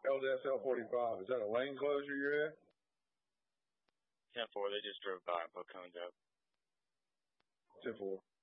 LSL 45. Is that a lane closure you're at? 10-4, they just drove by and put cones up. 10-4.